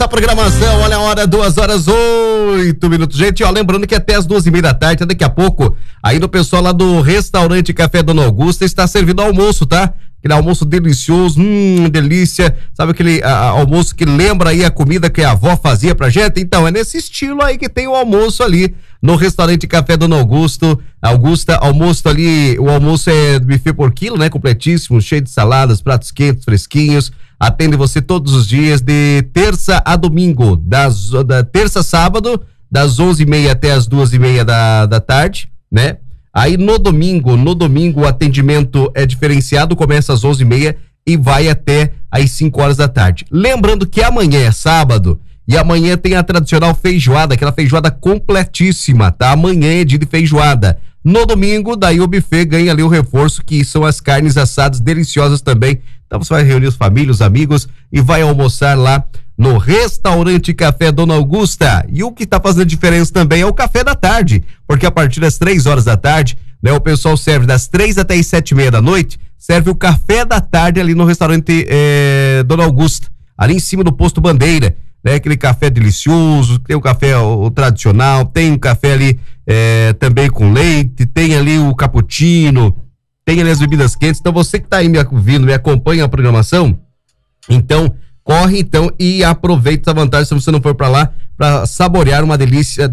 A programação, olha a hora, 2h08. Gente, ó, lembrando que até as 2h30 da tarde, daqui a pouco, aí no pessoal lá do restaurante Café Dona Augusta está servindo almoço, tá? Aquele almoço delicioso, delícia, sabe aquele almoço que lembra aí a comida que a avó fazia pra gente? Então, é nesse estilo aí que tem o almoço ali no restaurante Café Dona Augusta, almoço ali, o almoço é buffet por quilo, né? Completíssimo, cheio de saladas, pratos quentes, fresquinhos. Atende você todos os dias de terça a domingo, da terça a sábado, das 11h30 até as 2h30 da tarde, né? Aí no domingo o atendimento é diferenciado, começa às 11h30 e vai até às 5h da tarde. Lembrando que amanhã é sábado e amanhã tem a tradicional feijoada, aquela feijoada completíssima, tá? Amanhã é dia de feijoada. No domingo, daí o buffet ganha ali o reforço, que são as carnes assadas deliciosas também. Então você vai reunir os famílias, os amigos e vai almoçar lá no restaurante Café Dona Augusta. E o que tá fazendo diferença também é o café da tarde, porque a partir das 3h da tarde, né, o pessoal serve das 3 até as 7h30 da noite, serve o café da tarde ali no restaurante Dona Augusta, ali em cima do posto Bandeira, né? Aquele café delicioso, tem o café o tradicional, tem um café ali também com leite, tem ali o cappuccino, tem ali as bebidas quentes. Então você que tá aí me ouvindo, me acompanha a programação, então corre então e aproveita essa vantagem se você não for para lá, para saborear uma delícia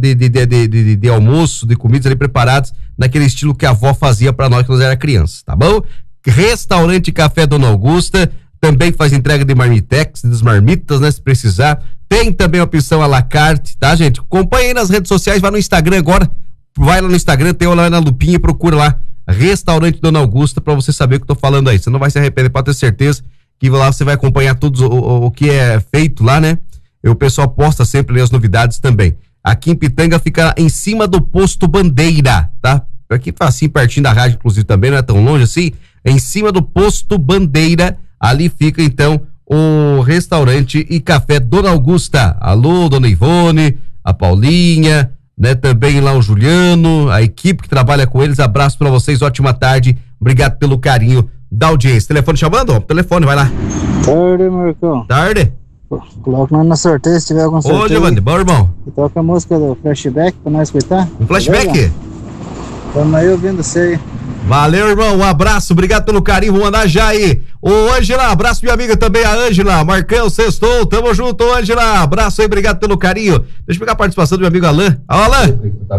de almoço, de comidas ali preparadas naquele estilo que a avó fazia para nós quando era criança, tá bom? Restaurante Café Dona Augusta também faz entrega de marmitex, das marmitas, né, se precisar. Tem também a opção à la carte, tá, gente? Acompanha aí nas redes sociais, vai no Instagram agora, vai lá no Instagram, tem lá na lupinha e procura lá Restaurante Dona Augusta pra você saber o que eu tô falando aí. Você não vai se arrepender, pode ter certeza que lá você vai acompanhar tudo o que é feito lá, né? E o pessoal posta sempre ali as novidades também. Aqui em Pitanga fica em cima do posto Bandeira, tá? Aqui assim, pertinho da rádio, inclusive também, não é tão longe assim. Em cima do posto Bandeira, ali fica então o restaurante e café Dona Augusta. Alô, Dona Ivone, a Paulinha, né? Também lá o Juliano, a equipe que trabalha com eles. Abraço pra vocês, ótima tarde. Obrigado pelo carinho da audiência. Telefone chamando? Ó, telefone, vai lá. Tarde, Marcão. Tarde. Coloca nós na sorteio, se tiver algum sorteio. Ô, Giovanni, bom, irmão. E toca a música do Flashback pra nós escutar. Um flashback? Estamos aí ouvindo você aí. Valeu, irmão, um abraço, obrigado pelo carinho, vou mandar já aí. Ô, Ângela, abraço minha amiga também, a Ângela. Marcão, sextou, tamo junto, Ângela. Abraço aí, obrigado pelo carinho. Deixa eu pegar a participação do meu amigo Alain. Alain.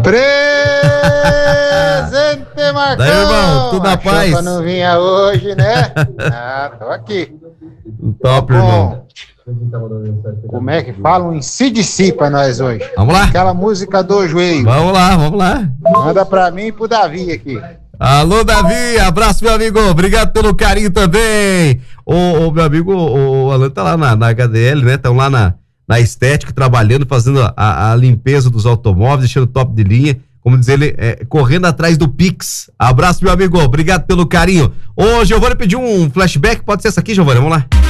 Presente, Marcão. Daí, irmão, tudo na paz. Pra não vinha hoje, né? Tô aqui. Top, irmão. Como é que fala? Um ICDC pra nós hoje. Vamos lá. Aquela música do joelho. Vamos lá. Manda pra mim e pro Davi aqui. Alô, Davi, abraço, meu amigo, obrigado pelo carinho também. O meu amigo, o Alan tá lá na HDL, né? Estão lá na estética, trabalhando, fazendo a limpeza dos automóveis, deixando top de linha, como diz ele, correndo atrás do Pix. Abraço, meu amigo, obrigado pelo carinho. Ô, Giovanni pediu um flashback, pode ser essa aqui, Giovanni, vamos lá.